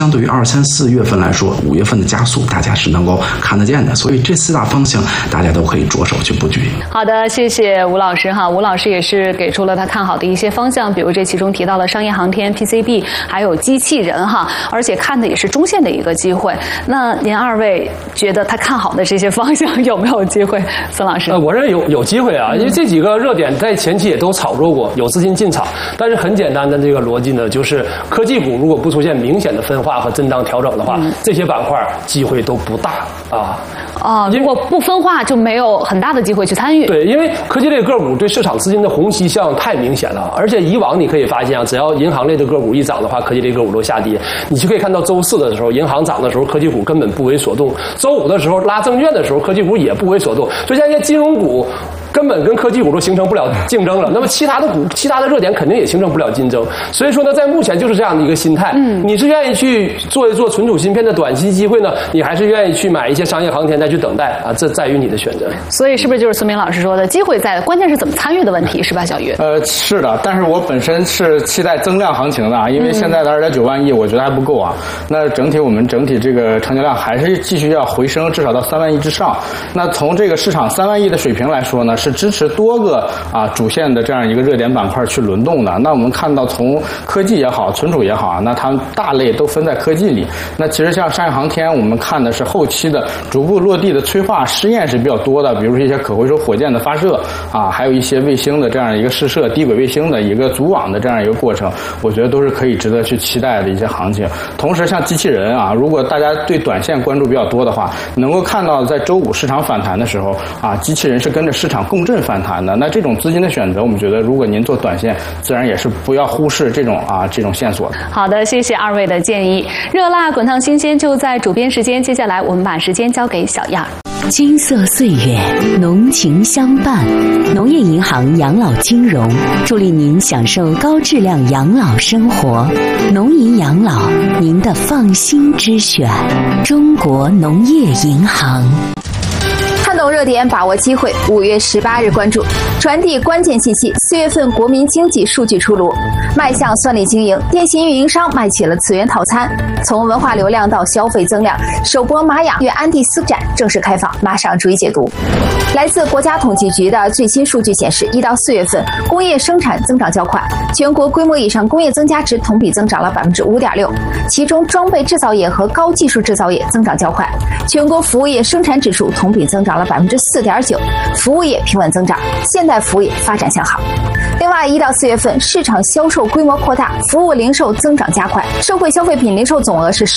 相对于2、3、4月份来说，5月份的加速大家是能够看得见的，所以这4大方向大家都可以着手去布局。 好的，谢谢吴老师哈。吴老师也是给出了他看好的一些方向，比如这其中提到了商业航天、PCB， 还有机器人哈，而且看的也是中线的一个机会。那您2位觉得他看好的这些方向有没有机会？孙老师， 我认为有机会啊，因为这几个热点在前期也都炒作过，有资金进场，但是很简单的这个逻辑呢，就是科技股如果不出现明显的分化和震荡调整的话，这些板块机会都不大啊。 如果不分化，就没有很大的机会去参与。 对，因为科技类个股对市场资金的虹吸向太明显了，而且以往你可以发现啊，只要银行类的个股一涨的话，科技类个股都下跌。你就可以看到周4的时候，银行涨的时候，科技股根本不为所动；周5的时候拉证券的时候，科技股也不为所动。所以现在金融股根本跟科技股都形成不了竞争了，那么其他的热点肯定也形成不了竞争。所以说呢，在目前就是这样的一个心态。你是愿意去做一做存储芯片的短期机会呢，你还是愿意去买一些商业航天再去等待啊？这在于你的选择。 所以是不是就是孙明老师说的，机会在，关键是怎么参与的问题，是吧，小鱼？ 是的，但是我本身是期待增量行情的啊，因为现在的2.9万亿，我觉得还不够啊。那我们整体这个成交量还是继续要回升，至少到3万亿之上。那从这个市场3万亿的水平来说呢，是支持多个主线的这样一个热点板块去轮动的。那我们看到从科技也好，存储也好啊，那它们大类都分在科技里。那其实像商业航天，我们看的是后期的逐步落地的催化试验是比较多的，比如说一些可回收火箭的发射啊，还有一些卫星的这样一个试射，低轨卫星的一个组网的这样一个过程，我觉得都是可以值得去期待的一些行情。同时像机器人啊，如果大家对短线关注比较多的话，能够看到在周5市场反弹的时候啊，机器人是跟着市场共振反弹的。那这种资金的选择，我们觉得如果您做短线，自然也是不要忽视这种线索的。 好的，谢谢2位的建议。热辣滚烫新鲜就在主编时间，接下来我们把时间交给小样。 金色岁月，浓情相伴。农业银行养老金融助力您享受高质量养老生活。农银养老，您的放心之选。中国农业银行。 看懂热点，把握机会。5月18日关注，传递关键信息。4月份国民经济数据出炉，迈向算力经营，电信运营商卖起了次元套餐。从文化流量到消费增量，首博玛雅与安第斯展正式开放，马上逐一解读。来自国家统计局的最新数据显示，1到4月份工业生产增长较快，全国规模以上工业增加值同比增长了5.6%，其中装备制造业和高技术制造业增长较快，全国服务业生产指数同比增长了4.9%，服务业平稳增长，现代服务业发展向好。另外，1到4月份市场销售规模扩大，服务零售增长加快，社会消费品零售总额是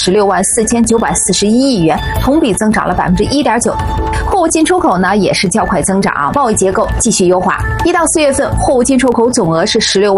164941亿元，同比增长了1.9%。货物进出口呢也是较快增长，贸易结构继续优化。1到4月份货物进出口总额是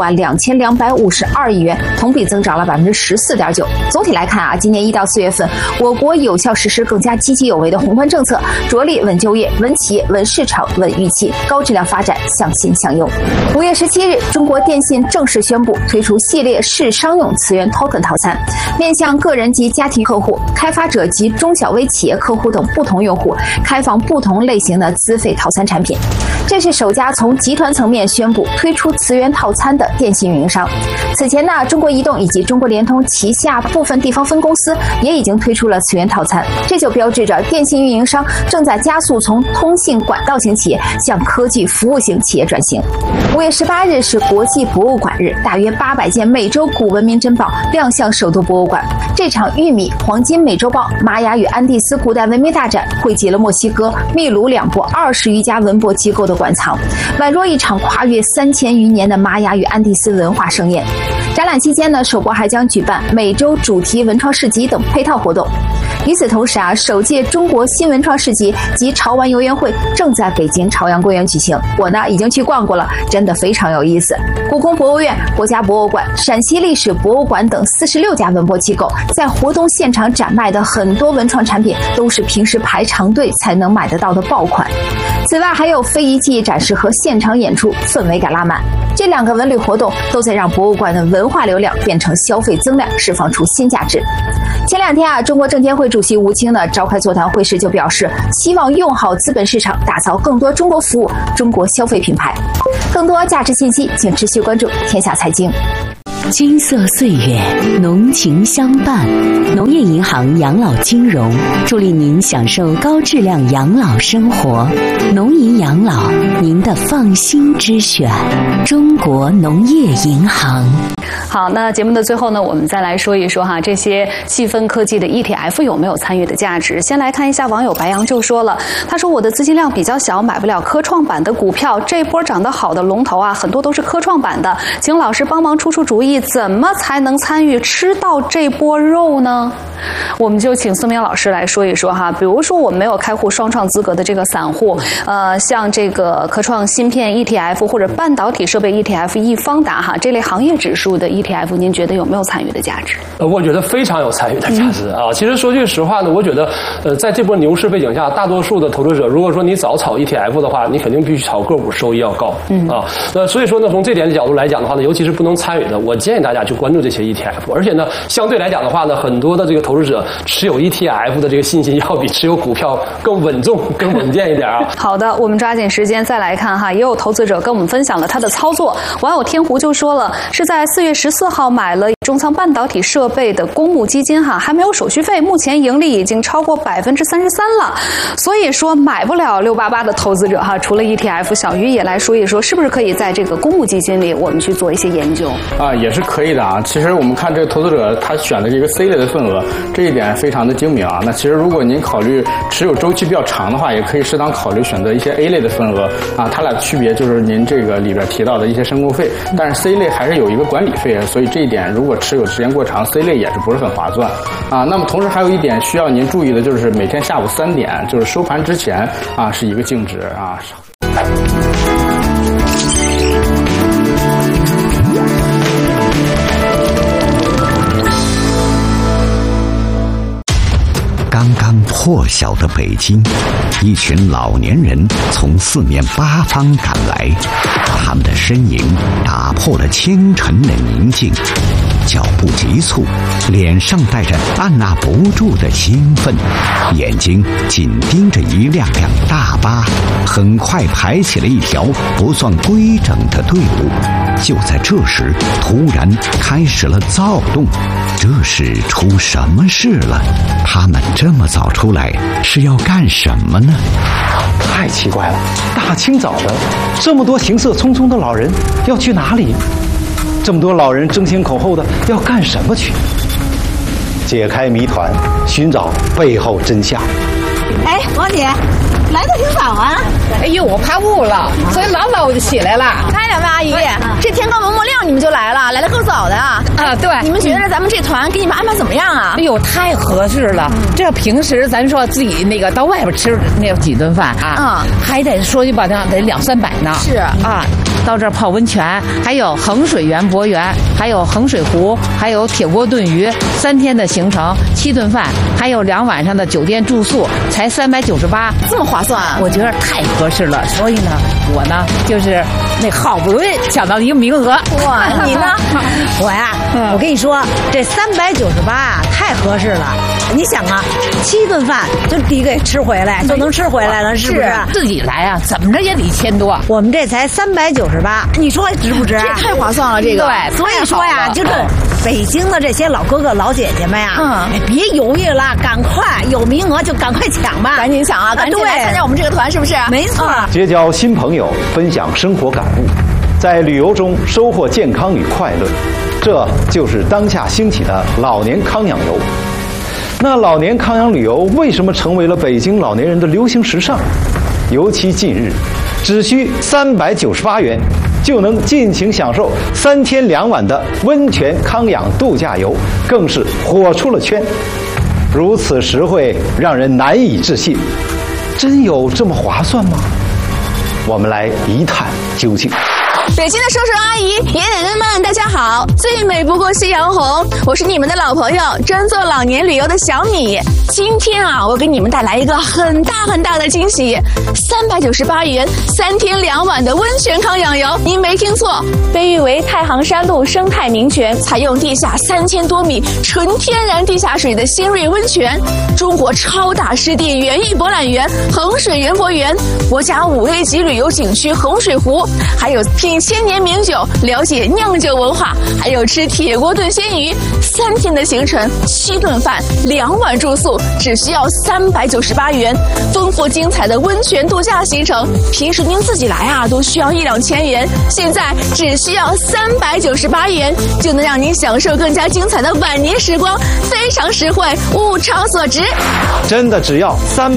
162252亿元，同比增长了14.9%。总体来看啊，今年1到4月份，我国有效实施更加积极有为的宏观政策，着力稳就业、稳企业、稳市场、稳预期，高质量发展向新向优。5月17日，中国电信正式宣布推出系列市商用次元 token 套餐，面向个人及家庭客户、开发者及中小微企业客户等不同用户，开放不同类型的资费套餐产品。这是首家从集团层面宣布推出次元套餐的电信运营商。此前呢，中国移动以及中国联通旗下部分地方分公司也已经推出了次元套餐，这就标志着电信运营商正在加速从通信管道型企业向科技服务型企业转型。5月18日是国际博物馆日，大约800件美洲古文明珍宝亮相首都博物馆。这场玉米黄金美洲豹玛雅与安第斯古代文明大展汇集了墨西哥、秘鲁两国20余家文博机构的馆藏，宛若一场跨越3000余年的玛雅与安第斯文化盛宴。展览期间呢，首博还将举办美洲主题文创市集等配套活动。与此同时啊，首届中国新文创市集及潮玩游园会正在北京朝阳公园举行。我呢已经去逛过了，真的非常有意思。故宫博物院、国家博物馆、陕西历史博物馆等46家文博机构在活动现场展卖的很多文创产品都是平时排长队才能买得到的爆款。此外还有非遗技艺展示和现场演出，氛围感拉满。这2个文旅活动都在让博物馆的文化流量变成消费增量，释放出新价值。前2天啊，中国证监会主席吴清呢召开座谈会时就表示，希望用好资本市场，打造更多中国服务、中国消费品牌。更多价值信息，请持续关注天下财经。 金色岁月，浓情相伴。农业银行养老金融助力您享受高质量养老生活。农银养老，您的放心之选。中国农业银行。 好，那节目的最后呢，我们再来说一说哈，这些细分科技的 ETF 有没有参与的价值？先来看一下网友白杨就说了，他说我的资金量比较小，买不了科创板的股票，这波涨得好的龙头啊，很多都是科创板的，请老师帮忙出主意，怎么才能参与吃到这波肉呢？我们就请孙明老师来说一说哈，比如说我们没有开户双创资格的这个散户，像这个科创芯片 ETF 或者半导体设备 ETF 易方达哈这类行业指数的 ETF， 您觉得有没有参与的价值？ 我觉得非常有参与的价值啊！其实说句实话呢，我觉得在这波牛市背景下，大多数的投资者，如果说你早炒 ETF 的话，你肯定必须炒个股，收益要高那所以说呢，从这点角度来讲的话呢，尤其是不能参与的，我建议大家去关注这些 ETF。而且呢，相对来讲的话呢，很多的这个投资者持有 ETF 的这个信心要比持有股票更稳重、更稳健一点啊。 好的，我们抓紧时间再来看哈，也有投资者跟我们分享了他的操作。网友天湖就说了，是在4月14号买了中仓半导体设备的公募基金哈，还没有手续费，目前盈利已经超过33%了。所以说买不了688的投资者哈，除了 ETF， 小鱼也来说一说，是不是可以在这个公募基金里我们去做一些研究啊？也是可以的啊。其实我们看这个投资者他选的这个 C 类的份额，这一点非常的精明啊。那其实如果您考虑持有周期比较长的话，也可以适当考虑选择一些 A 类的份额啊。它俩的区别就是您这个里边提到的一些申购费，但是 C 类还是有一个管理费，所以这一点如果持有时间过长 ，C 类也是不是很划算啊。那么同时还有一点需要您注意的就是每天下午3点，就是收盘之前啊，是一个净值啊。 刚刚破晓的北京，一群老年人从四面八方赶来，他们的身影打破了清晨的宁静，脚步急促，脸上带着按捺不住的兴奋，眼睛紧盯着一辆辆大巴，很快排起了一条不算规整的队伍。就在这时，突然开始了躁动，这是出什么事了？他们这么早出来是要干什么呢？ 太奇怪了，大清早的，这么多行色匆匆的老人要去哪里？这么多老人争先恐后的要干什么去？解开谜团，寻找背后真相。 哎，王姐，来的挺早啊！ 哎呦，我怕雾了，所以老早我就起来了。 开两位阿姨，这天刚蒙蒙亮你们就来了，来得够早的啊！ 对， 你们觉得咱们这团给你们安排怎么样啊？ 哎呦，太合适了！这平时咱说自己那个到外边吃那几顿饭啊，还得说句吧，得200-300呢。是啊，到这儿泡温泉，还有衡水园博园，还有衡水湖，还有铁锅炖鱼，3天的行程，7顿饭，还有2晚上的酒店住宿，才398， 这么划算啊！ 我觉得太合适了，所以呢，我呢就是那好不容易抢到一个名额。 哇，你呢？ 我呀，我跟你说，这398啊，太合适了。你想啊，7顿饭就抵给吃回来，就能吃回来了，是不是？ 自己来啊，怎么着也得1000多。 我们这才398，你说值不值？ 这太划算了，这个。 对，所以说呀，就是北京的这些老哥哥老姐姐们呀，别犹豫了，赶快有名额就赶快抢吧， 赶紧抢啊，赶紧来参加我们这个团，是不是？ 没错。 结交新朋友，分享生活感悟，在旅游中收获健康与快乐，这就是当下兴起的老年康养游。那老年康养旅游为什么成为了北京老年人的流行时尚？尤其近日，只需398元就能尽情享受3天2晚的温泉康养度假游，更是火出了圈。如此实惠，让人难以置信。真有这么划算吗？我们来一探究竟。 北京的叔叔阿姨、爷爷奶奶们，大家好！最美不过夕阳红，我是你们的老朋友，专做老年旅游的小米。今天啊，我给你们带来一个很大的惊喜，398元3天2晚的温泉康养游，您没听错，被誉为太行山路生态名泉，采用地下3000多米纯天然地下水的新锐温泉，中国超大湿地园艺博览园、衡水园博园，国家5A级旅游景区衡水湖，还有品品千年名酒，了解酿酒文化，还有吃铁锅炖鲜鱼。3天的行程，7顿饭，2晚住宿，只需要398元。丰富精彩的温泉度假行程，平时您自己来啊都需要1-2千元，现在只需要398元，就能让您享受更加精彩的晚年时光，非常实惠，物超所值。 真的只要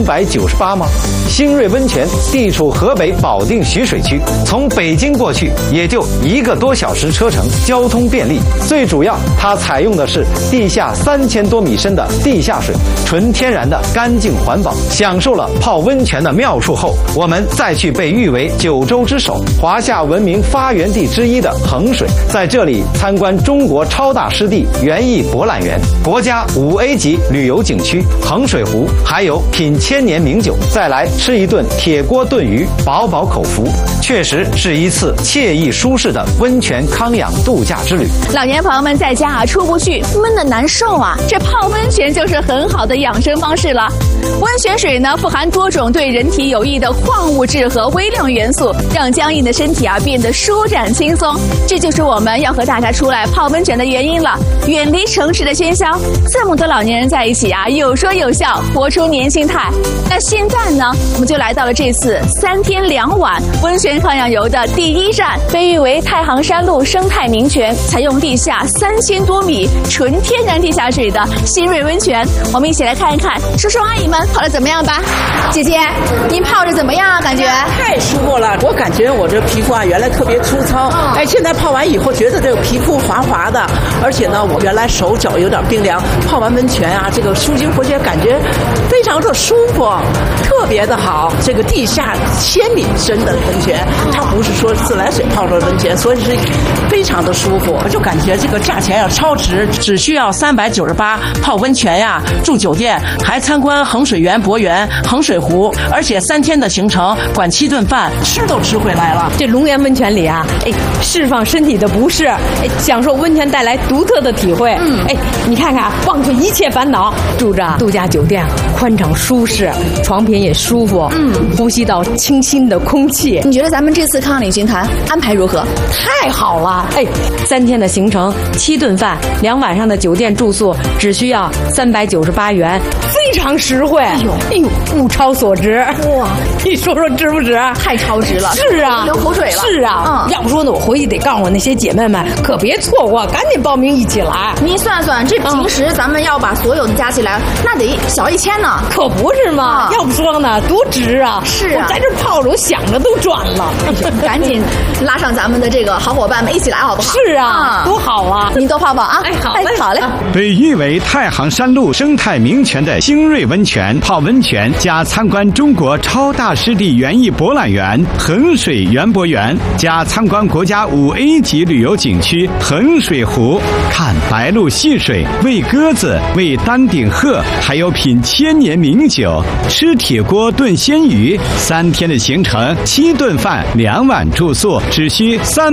398吗？新锐温泉地处河北保定徐水区，从北京过去也就1个多小时车程，交通便利。最主要，它采用的是地下3000多米深的地下水，纯天然的干净环保。享受了泡温泉的妙处后，我们再去被誉为九州之首、华夏文明发源地之一的衡水，在这里参观中国超大湿地园艺博览园、国家5A 级旅游景区衡水湖，还有品千年名酒，再来吃一顿铁锅炖鱼，饱饱口福。确实是一次惬意舒适的温泉康养度假之旅。 老年朋友们在家出不去，闷得难受啊，这泡温泉就是很好的养生方式了。温泉水呢，富含多种对人体有益的矿物质和微量元素，让僵硬的身体变得舒展轻松。这就是我们要和大家出来泡温泉的原因了。远离城市的喧嚣，这么多老年人在一起有说有笑，活出年轻态。那现在呢，我们就来到了这次3天2晚温泉康养游的第1站，被誉为太行山路生态名泉，采用地下3000多米纯天然地下水的新锐温泉。我们一起来看一看叔叔阿姨们泡的怎么样吧。姐姐，您泡着怎么样啊？感觉太舒服了，我感觉我这皮肤原来特别粗糙，现在泡完以后觉得这个皮肤滑滑的，而且呢，我原来手脚有点冰凉，泡完温泉这个舒筋活血，感觉非常的舒服，特别的好。这个地下1000米深的温泉，它不是说自来水泡的温泉，所以是非常的舒服。我就感觉这个价钱超值，只需要398泡温泉住酒店，还参观衡水园博园、衡水湖，而且3天的行程，管7顿饭，吃都吃回来了。 这龙岩温泉里释放身体的不适，享受温泉带来独特的体会。你看看，忘却一切烦恼，住着度假酒店，宽敞舒适，床品也舒服，呼吸到清新的空气。 你觉得咱们这次康领军团安排如何？ 太好了！3天的行程，7顿饭，2晚上的酒店住宿，只需要398元，非常实惠。哎呦，物超所值！哇，你说说值不值？ 太超值了！ 是啊， 流口水了。 是啊，要不说呢，我回去得告诉我那些姐妹们，可别错过，赶紧报名一起来。 你算算，这平时咱们要把所有的加起来，那得小1000呢。 可不是嘛？要不说呢，多值啊！ 是啊， 我在这泡着，我想着都转了。 赶紧拉上咱们的这个好伙伴们一起来，好不好？ 是啊，多好啊！ 您多泡泡啊！好嘞。 被誉为太行山路生态名泉的新锐温泉，泡温泉加参观中国超大湿地园艺博览园、衡水园博园，加参观国家5A 级旅游景区衡水湖，看白鹭戏水，喂鸽子，喂丹顶鹤，还有品1000年名酒，吃铁锅炖鲜鱼。3天的行程，7顿饭，2晚住宿，只需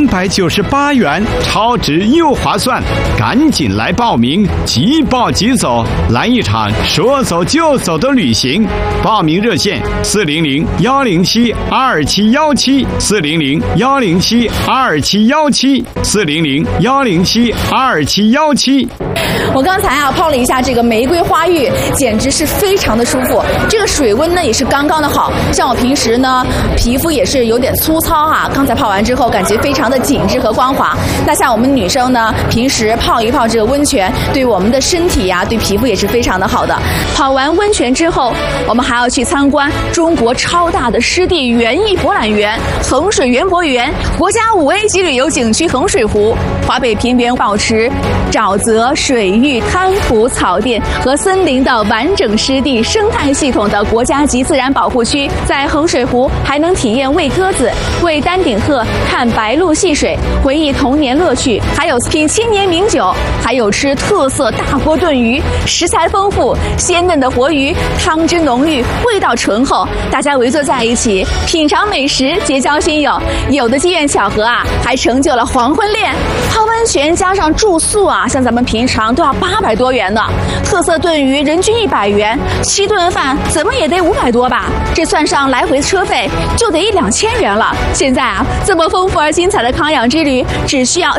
398元，超值又划算，赶紧来报名，即报即走，来一场说走就走的旅行。报名热线400-107-2717，400-107-2717，400-107-2717。 我刚才泡了一下这个玫瑰花浴，简直是非常的舒服。这个水温呢也是刚刚的好，像我平时呢皮肤也是有点粗糙刚才泡完之后感觉非常的紧致和光滑。那像我们女生呢，平时泡一泡这个温泉，对我们的身体对皮肤也是非常的好的。泡完温泉之后，我们还要去参观中国超大的湿地园艺博览园、衡水园博园、国家5A 级旅游景区衡水湖、华北平原保持沼泽、水域、滩涂、草甸和森林的完整湿地生态系统的国家级自然保护区。在衡水湖还能体验喂鸽子、喂丹顶鹤、看白鹭戏水，回忆童年乐趣，还有品1000年名酒，还有吃特色大锅炖鱼，食材丰富，鲜嫩嫩的活鱼，汤汁浓郁，味道醇厚，大家围坐在一起品尝美食，结交新友。有的机缘巧合啊，还成就了黄昏恋。泡温泉加上住宿啊，像咱们平常都要800多元呢。特色炖鱼人均100元，7顿饭怎么也得500多吧？这算上来回车费就得1-2000元了。现在啊，这么丰富而精彩的康养之旅，只需要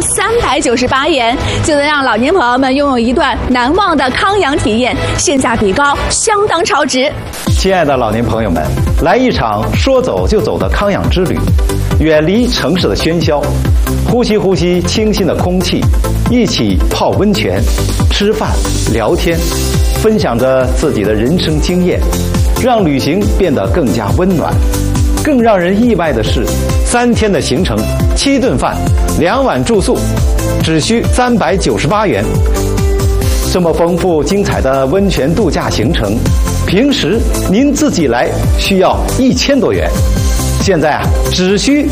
398元，就能让老年朋友们拥有一段难忘的康养体验，性价比高，相当超值。 亲爱的老年朋友们，来一场说走就走的康养之旅，远离城市的喧嚣，呼吸呼吸清新的空气，一起泡温泉、吃饭、聊天，分享着自己的人生经验，让旅行变得更加温暖。更让人意外的是，3天的行程，7顿饭，2晚住宿，只需398元。这么丰富精彩的温泉度假行程，平时您自己来需要1000多元，现在啊只需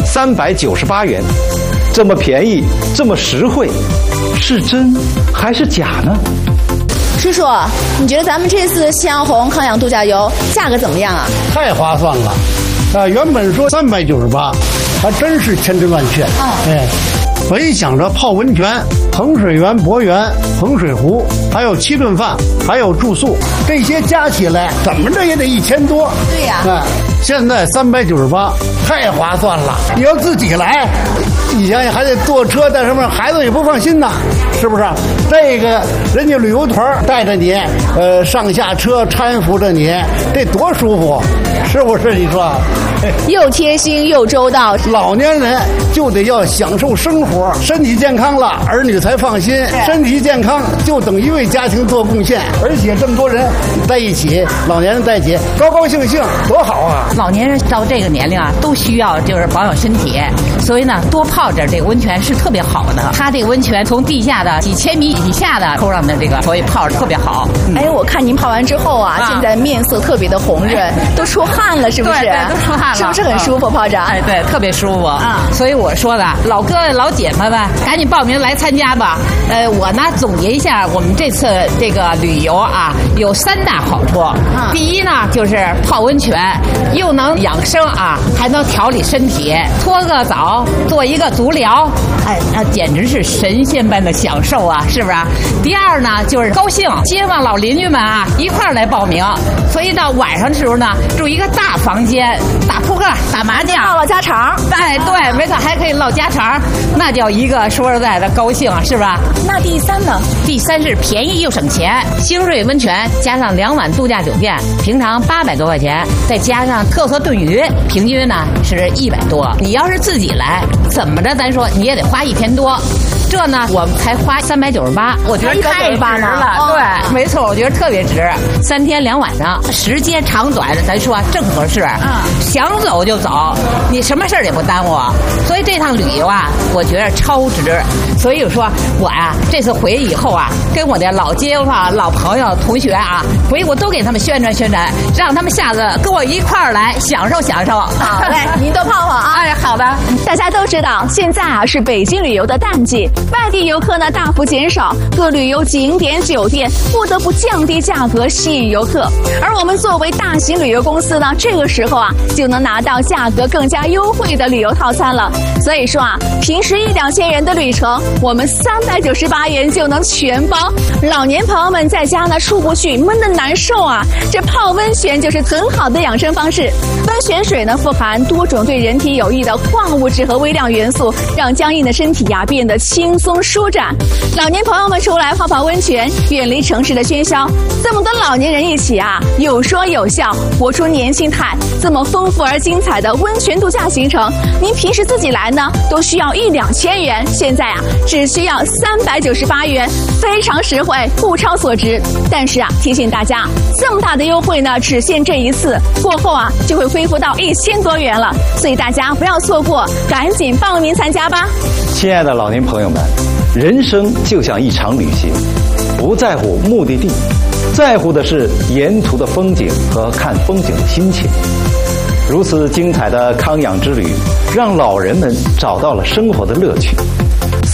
398元，这么便宜，这么实惠，是真还是假呢？ 叔叔，你觉得咱们这次夕阳红康养度假游价格怎么样啊？ 太划算了，原本说398，还真是千真万确。本想着泡温泉、衡水园、博园、衡水湖，还有7顿饭，还有住宿，这些加起来怎么着也得1000多。 对呀。 现在398，太划算了。你要自己来，你想想还得坐车带什么，孩子也不放心呐，是不是？这个人家旅游团带着你，上下车搀扶着你，这多舒服，是不是？你说？ 又贴心又周到。 老年人就得要享受生活，身体健康了，儿女才放心。身体健康就等于为家庭做贡献，而且这么多人在一起，老年人在一起，高高兴兴，多好啊！ 老年人到这个年龄啊，都需要就是保养身体，所以呢，多泡点这个温泉是特别好的。它这个温泉从地下的几千米以下的沟上的这个，所以泡着特别好。 我看您泡完之后啊，现在面色特别的红润，都出汗了，是不是？ 对，都出汗了， 是不是很舒服？泡着？ 对，特别舒服。所以我说的，老哥老姐们们，赶紧报名来参加吧。我呢总结一下，我们这次这个旅游啊，有3大好处。第一呢，就是泡温泉，又能养生啊，还能调理身体，搓个澡，做一个足疗，那简直是神仙般的享受啊，是不是？第二呢，就是高兴，街坊老邻居们啊一块儿来报名，所以到晚上的时候呢，住一个大房间，打扑克、打麻将、 唠家常。 对，没错，还可以唠家常，那叫一个说实在的高兴啊，是吧？ 那第3呢？ 第3是便宜又省钱，星瑞温泉加上2晚度假酒店，平常800多块钱，再加上特色炖鱼，平均呢是100多。你要是自己来，怎么着咱说你也得花1000多。这呢，我们才花398，我觉得太值了。对，没错，我觉得特别值。3天2晚上，时间长短咱说正合适。想走就走，你什么事儿也不耽误。所以这趟旅游啊，我觉得超值。所以说我啊，这次回以后啊，跟我的老街坊、老朋友、同学啊，回我都给他们宣传宣传，让他们下次跟我一块儿来享受享受。 好嘞，您多泡泡啊！ 好的。 大家都知道，现在啊是北京旅游的淡季，外地游客呢大幅减少，各旅游景点、酒店不得不降低价格吸引游客。而我们作为大型旅游公司呢，这个时候啊就能拿到价格更加优惠的旅游套餐了。所以说啊，平时1-2000元的旅程，我们398元就能全包。老年朋友们在家呢出不去，闷得难受啊，这泡温泉就是很好的养生方式。温泉水呢富含多种对人体有益的矿物质和微量元素，让僵硬的身体呀变得轻松舒展。老年朋友们出来泡泡温泉，远离城市的喧嚣，这么多老年人一起啊，有说有笑，活出年轻态。这么丰富而精彩的温泉度假行程，您平时自己来呢都需要1-2000元，现在啊只需要398元，非常实惠，物超所值。但是啊，提醒大家，这么大的优惠呢，只限这一次，过后啊就会恢复到1000多元了，所以大家不要错过，赶紧报名参加吧。 亲爱的老年朋友们，人生就像一场旅行，不在乎目的地，在乎的是沿途的风景和看风景的心情。如此精彩的康养之旅，让老人们找到了生活的乐趣。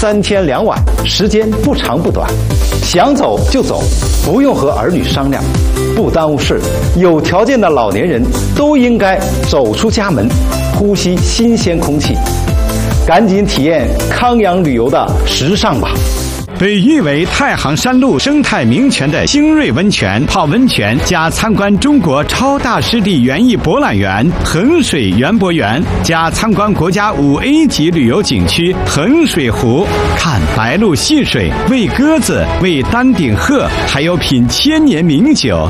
3天2晚，时间不长不短，想走就走，不用和儿女商量，不耽误事。有条件的老年人都应该走出家门，呼吸新鲜空气，赶紧体验康养旅游的时尚吧。 被誉为太行山路生态名泉的星瑞温泉，泡温泉加参观中国超大湿地园艺博览园衡水园博园，加参观国家5A 级旅游景区衡水湖，看白鹭戏水，喂鸽子，喂丹顶鹤，还有品1000年名酒，